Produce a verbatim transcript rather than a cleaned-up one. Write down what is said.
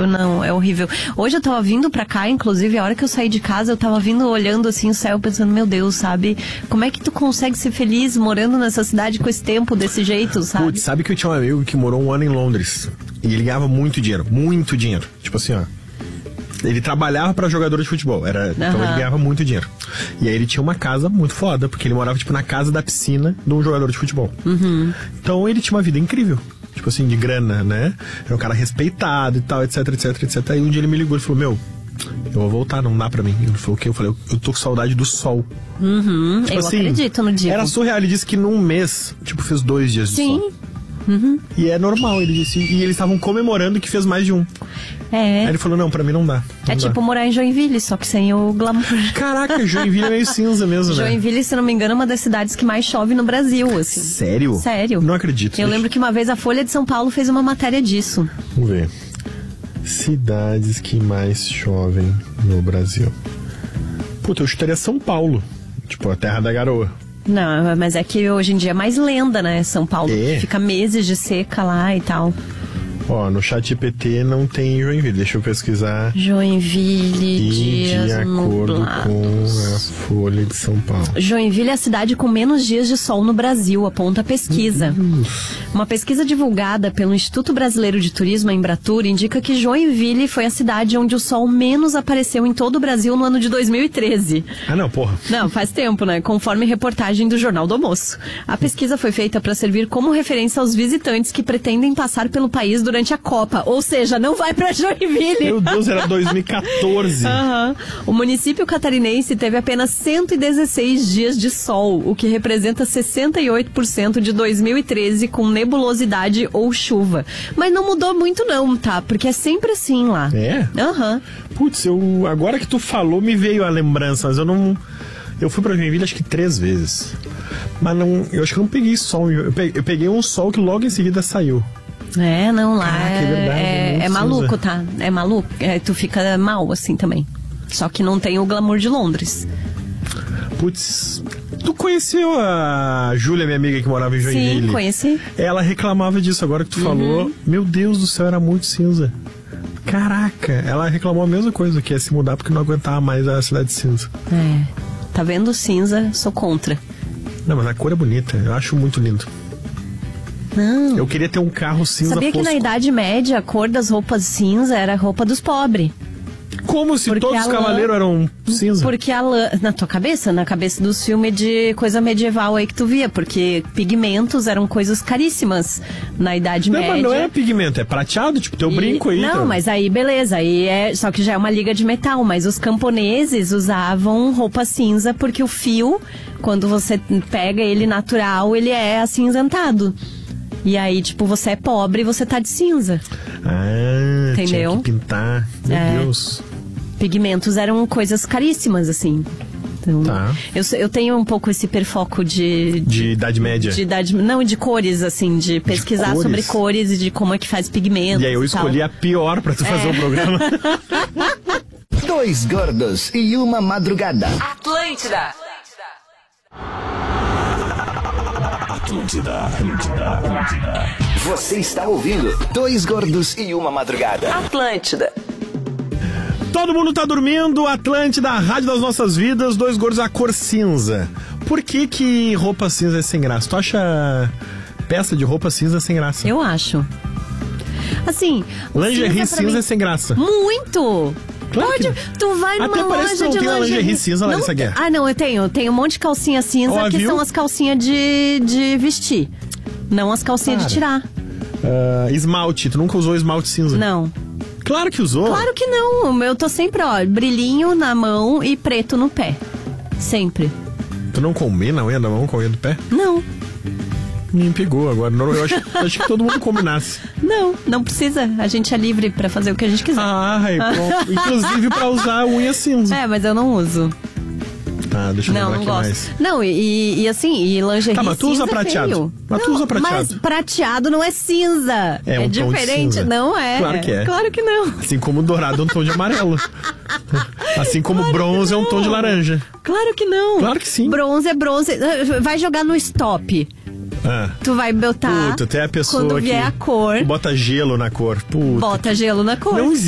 não, é horrível. Hoje eu tava vindo pra cá, inclusive, a hora que eu saí de casa, eu tava vindo olhando assim o céu, pensando, meu Deus, sabe? Como é que tu consegue ser feliz morando nessa cidade com esse tempo desse jeito, sabe? Putz, sabe que eu tinha um amigo que morou um ano em Londres e ele ganhava muito dinheiro, muito dinheiro. Tipo assim, ó. Ele trabalhava pra jogador de futebol, era, uhum. Então ele ganhava muito dinheiro. E aí ele tinha uma casa muito foda, porque ele morava tipo na casa da piscina de um jogador de futebol. Uhum. Então ele tinha uma vida incrível. Tipo assim, de grana, né? Era um cara respeitado e tal, etc, etc, etc. Aí um dia ele me ligou e falou, meu, eu vou voltar, não dá pra mim. Ele falou o quê? Eu falei, eu tô com saudade do sol. Uhum. Tipo eu assim, acredito no dia. Era surreal, ele disse que num mês, tipo, fez dois dias de Sim. sol. Uhum. E é normal, ele disse. E eles estavam comemorando que fez mais de um. É. Aí ele falou, não, pra mim não dá. Não é dá. Tipo morar em Joinville, só que sem o glamour. Caraca, Joinville é meio cinza mesmo, né? Joinville, se não me engano, é uma das cidades que mais chove no Brasil, assim. Sério? Sério. Não acredito. Eu deixa. lembro que uma vez a Folha de São Paulo fez uma matéria disso. Vamos ver. Cidades que mais chovem no Brasil. Puta, eu chutaria São Paulo. Tipo, a terra da garoa. Não, mas é que hoje em dia é mais lenda, né? São Paulo é. Fica meses de seca lá e tal. Ó, no chat G P T não tem Joinville. Deixa eu pesquisar. Joinville, e dias de acordo nublados. com a Folha de São Paulo. Joinville é a cidade com menos dias de sol no Brasil, aponta a pesquisa. Uhum. Uma pesquisa divulgada pelo Instituto Brasileiro de Turismo, a Embratur, indica que Joinville foi a cidade onde o sol menos apareceu em todo o Brasil no ano de dois mil e treze. Ah, não, porra. Não, faz tempo, né? Conforme reportagem do Jornal do Almoço. A pesquisa foi feita para servir como referência aos visitantes que pretendem passar pelo país durante a Copa. Ou seja, não vai pra Joinville. Meu Deus, era dois mil e catorze. Uhum. O município catarinense teve apenas cento e dezesseis dias de sol, o que representa sessenta e oito por cento de dois mil e treze com nebulosidade ou chuva. Mas não mudou muito não, tá? Porque é sempre assim lá. É? Aham. Uhum. Putz, eu, agora que tu falou, me veio a lembrança, mas eu não... Eu fui pra Joinville acho que três vezes. Mas não, eu acho que eu não peguei sol. Eu peguei, eu peguei um sol que logo em seguida saiu. É, não, lá Caraca, é, é, verdade, é, é é maluco, tá? É maluco. É, tu fica mal assim também. Só que não tem o glamour de Londres. Putz, tu conheceu a Júlia, minha amiga que morava em Joinville? Sim, conheci. Ela reclamava disso agora que tu uhum. falou. Meu Deus do céu, era muito cinza. Caraca, ela reclamou a mesma coisa, que ia se mudar porque não aguentava mais a cidade cinza. É, tá vendo cinza, sou contra. Não, mas a cor é bonita, eu acho muito lindo. Não. Eu queria ter um carro cinza Sabia fosco. que na Idade Média a cor das roupas cinza era a roupa dos pobres? Como se Porque todos os cavaleiros lã... eram cinza? Porque a lã... Na tua cabeça? Na cabeça dos filmes de coisa medieval aí que tu via. Porque pigmentos eram coisas caríssimas na Idade não, Média. Mas não é pigmento, é prateado, tipo teu e... brinco aí. Não, então. mas aí beleza. Aí é... Só que já é uma liga de metal. Mas os camponeses usavam roupa cinza porque o fio, quando você pega ele natural, ele é acinzentado. E aí, tipo, você é pobre e você tá de cinza. Ah, entendeu? Tinha que pintar. Meu é. Deus. Pigmentos eram coisas caríssimas, assim. Então, tá. eu, eu tenho um pouco esse perfoco de... De, de idade média. De idade, não, de cores, assim, de pesquisar de cores. sobre cores e de como é que faz pigmentos. E aí eu escolhi tal. a pior pra tu fazer o é. um programa. Dois gordos e uma madrugada. Atlântida. Atlântida, Atlântida, Atlântida. Você está ouvindo Dois Gordos e uma Madrugada. Atlântida. Todo mundo tá dormindo, Atlântida, a rádio das nossas vidas, Dois Gordos, a cor cinza. Por que que roupa cinza é sem graça? Tu acha peça de roupa cinza sem graça? Eu acho. Assim, lingerie cinza, cinza mim, é sem graça. Muito! Claro Pode, que... tu vai numa Até parece loja que de não tem lingerie. lingerie cinza, não, Larissa Guerra. Ah, não, eu tenho. Eu tenho um monte de calcinha cinza, oh, que viu? são as calcinhas de, de vestir. Não as calcinhas Para. de tirar. Uh, esmalte, tu nunca usou esmalte cinza? Não. Claro que usou. Claro que não. O meu, eu tô sempre, ó, brilhinho na mão e preto no pé. Sempre. Tu não combina a unha da mão com a unha do pé? Não. Me pegou agora. Não, eu acho, acho que todo mundo combinasse. Não, não precisa. A gente é livre pra fazer o que a gente quiser. Ah, pronto. Inclusive pra usar a unha cinza. É, mas eu não uso. Tá, deixa eu não, lembrar não aqui gosto. mais. Não, e, e assim, e lingerie tá, mas tu usa cinza prateado. É feio. Mas não, tu usa prateado. Mas prateado não é cinza. É, é um tom de diferente. cinza. Não é. Claro que é. Claro que não. Assim como o dourado é um tom de amarelo. Assim como o claro bronze é um tom de laranja. Claro que não. Claro que sim. Bronze é bronze. Vai jogar no stop. Ah. Tu vai botar. Puta, tem a pessoa quando que vier a cor. bota gelo na cor. Puta. Bota gelo na cor. Não